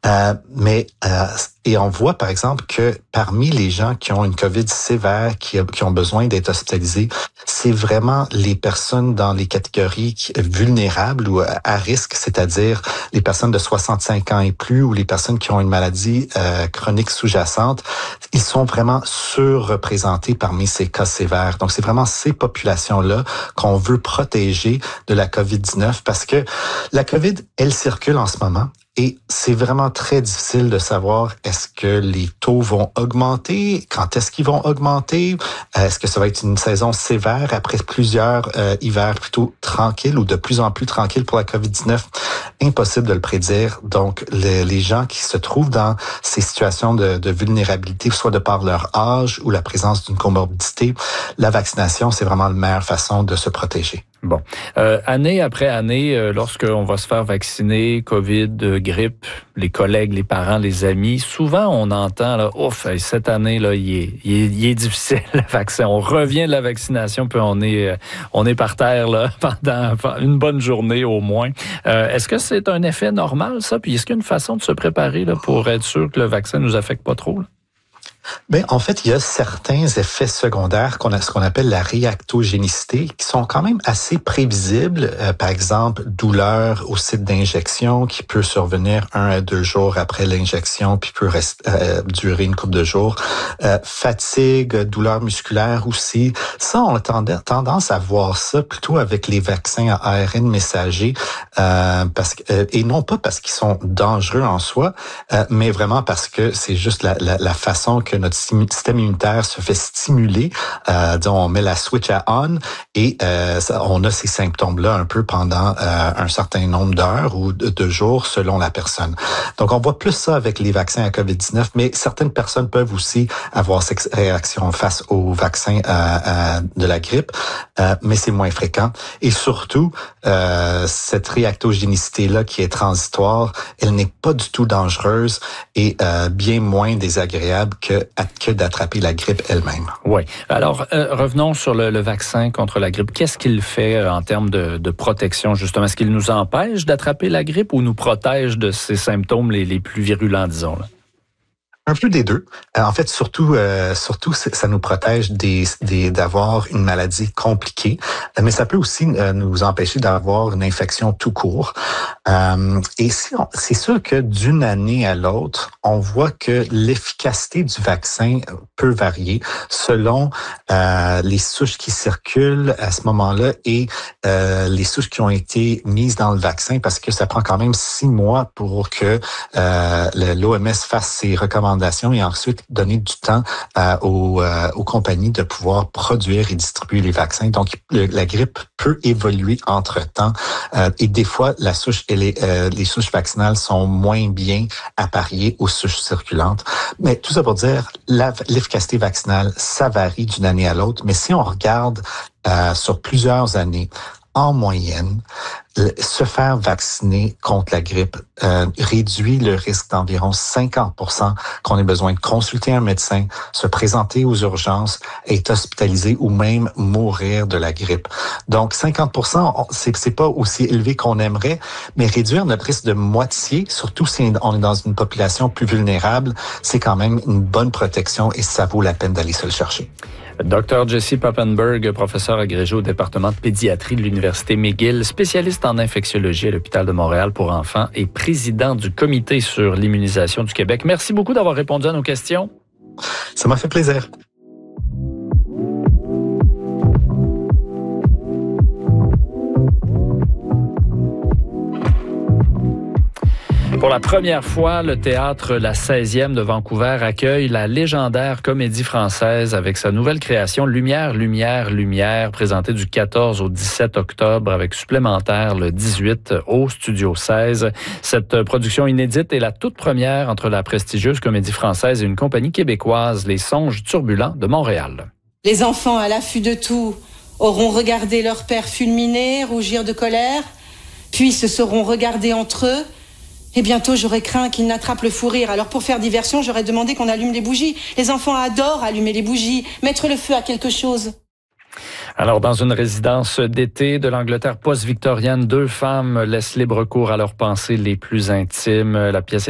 Et on voit, par exemple, que parmi les gens qui ont une COVID sévère, qui ont besoin d'être hospitalisés, c'est vraiment les personnes dans les catégories vulnérables ou à risque, c'est-à-dire les personnes de 65 ans et plus ou les personnes qui ont une maladie chronique sous-jacente. Ils sont vraiment surreprésentés parmi ces cas sévères. Donc, c'est vraiment ces populations-là qu'on veut protéger de la COVID-19 parce que la COVID, elle circule en ce moment. Et c'est vraiment très difficile de savoir est-ce que les taux vont augmenter, quand est-ce qu'ils vont augmenter, est-ce que ça va être une saison sévère après plusieurs hivers plutôt tranquilles ou de plus en plus tranquilles pour la COVID-19. Impossible de le prédire. Donc, les gens qui se trouvent dans ces situations de vulnérabilité, soit de par leur âge ou la présence d'une comorbidité, la vaccination, c'est vraiment la meilleure façon de se protéger. Bon. Année après année, lorsqu'on va se faire vacciner, COVID, grippe, les collègues, les parents, les amis, souvent on entend, là, ouf, cette année, là, il est difficile, le vaccin. On revient de la vaccination, puis on est par terre, là, pendant une bonne journée au moins. Est-ce que c'est un effet normal, ça? Puis est-ce qu'il y a une façon de se préparer, là, pour être sûr que le vaccin nous affecte pas trop, là? Ben, en fait, il y a certains effets secondaires ce qu'on appelle la réactogénicité, qui sont quand même assez prévisibles. Par exemple, douleur au site d'injection qui peut survenir 1 à 2 jours après l'injection, puis peut durer une couple de jours. Fatigue, douleur musculaire aussi. Ça, on a tendance à voir ça plutôt avec les vaccins à ARN messager, et non pas parce qu'ils sont dangereux en soi, mais vraiment parce que c'est juste la façon que notre système immunitaire se fait stimuler. On met la switch à on et on a ces symptômes-là un peu pendant un certain nombre d'heures ou de jours selon la personne. Donc, on voit plus ça avec les vaccins à COVID-19, mais certaines personnes peuvent aussi avoir cette réaction face aux vaccins de la grippe, mais c'est moins fréquent. Et surtout, cette réactogénicité-là qui est transitoire, elle n'est pas du tout dangereuse et bien moins désagréable que d'attraper la grippe elle-même. Oui. Alors, revenons sur le vaccin contre la grippe. Qu'est-ce qu'il fait en termes de protection, justement? Est-ce qu'il nous empêche d'attraper la grippe ou nous protège de ces symptômes les plus virulents, disons, là? Un peu des deux. En fait, surtout, ça nous protège d'avoir une maladie compliquée, mais ça peut aussi nous empêcher d'avoir une infection tout court. Et c'est sûr que d'une année à l'autre, on voit que l'efficacité du vaccin peut varier selon les souches qui circulent à ce moment-là et les souches qui ont été mises dans le vaccin, parce que ça prend quand même 6 mois pour que l'OMS fasse ses recommandations et ensuite donner du temps aux compagnies de pouvoir produire et distribuer les vaccins. Donc, la grippe peut évoluer entre-temps et des fois, les souches vaccinales sont moins bien appariées aux souches circulantes. Mais tout ça pour dire, l'efficacité vaccinale, ça varie d'une année à l'autre. Mais si on regarde sur plusieurs années, en moyenne, se faire vacciner contre la grippe réduit le risque d'environ 50% qu'on ait besoin de consulter un médecin, se présenter aux urgences, être hospitalisé ou même mourir de la grippe. Donc 50%, c'est pas aussi élevé qu'on aimerait, mais réduire notre risque de moitié, surtout si on est dans une population plus vulnérable, c'est quand même une bonne protection et ça vaut la peine d'aller se le chercher. Dr Jesse Papenburg, professeur agrégé au département de pédiatrie de l'Université McGill, spécialiste en infectiologie à l'Hôpital de Montréal pour enfants et président du Comité sur l'immunisation du Québec. Merci beaucoup d'avoir répondu à nos questions. Ça m'a fait plaisir. Pour la première fois, le théâtre La 16e de Vancouver accueille la légendaire Comédie Française avec sa nouvelle création Lumière, Lumière, Lumière, présentée du 14 au 17 octobre avec supplémentaire le 18 au Studio 16. Cette production inédite est la toute première entre la prestigieuse Comédie Française et une compagnie québécoise, Les Songes Turbulents de Montréal. Les enfants, à l'affût de tout, auront regardé leur père fulminer, rougir de colère, puis se seront regardés entre eux. Et bientôt, j'aurais craint qu'ils n'attrapent le fou rire. Alors, pour faire diversion, j'aurais demandé qu'on allume les bougies. Les enfants adorent allumer les bougies, mettre le feu à quelque chose. Alors, dans une résidence d'été de l'Angleterre post-victorienne, 2 femmes laissent libre cours à leurs pensées les plus intimes. La pièce